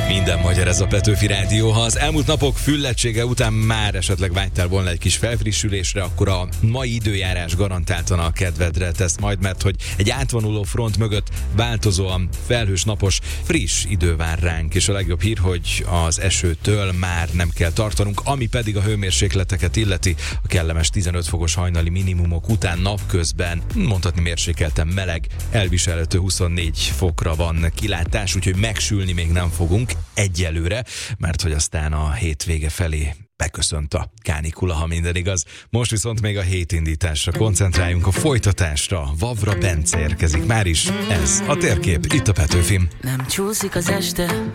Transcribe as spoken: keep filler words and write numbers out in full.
Minden magyar ez a Petőfi Rádió. Ha az elmúlt napok füllettsége után már esetleg vágytál volna egy kis felfrissülésre, akkor a mai időjárás garantáltan a kedvedre tesz majd, mert hogy egy átvonuló front mögött változóan felhős, napos, friss idő vár ránk, és a legjobb hír, hogy az esőtől már nem kell tartanunk, ami pedig a hőmérsékleteket illeti. A kellemes tizenöt fokos hajnali minimumok után napközben mondhatni mérsékelten meleg, elviselhető huszonnégy fokra van kilátás, úgyhogy megsülni még nem fogunk egyelőre, mert hogy aztán a hétvége felé beköszönt a kánikula, ha minden igaz. Most viszont még a hétindításra koncentráljunk, a folytatásra. Vavra Bence érkezik már is. Ez a térkép, itt a Petőfin. Nem csúszik az este,